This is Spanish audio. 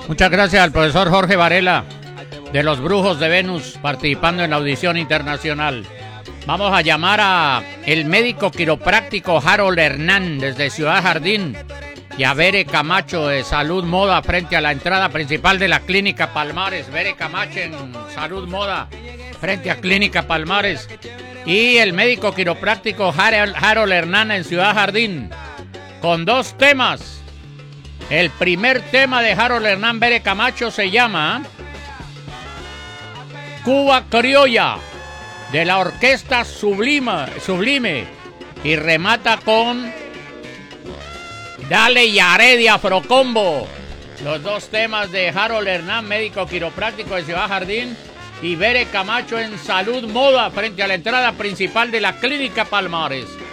Muchas gracias al profesor Jorge Varela de los Brujos de Venus participando en la audición internacional. Vamos a llamar a el médico quiropráctico Harold Hernán desde Ciudad Jardín y a Bere Camacho de Salud Moda frente a la entrada principal de la Clínica Palmares. Bere Camacho en Salud Moda frente a Clínica Palmares. Y el médico quiropráctico Harold Hernán en Ciudad Jardín con dos temas. El primer tema de Harold Hernán Bere Camacho se llama Cuba Criolla, de la Orquesta Sublime, y remata con Dale Yaré de Afrocombo. Los dos temas de Harold Hernán, médico quiropráctico de Ciudad Jardín, y Bere Camacho en Salud Moda frente a la entrada principal de la Clínica Palmares.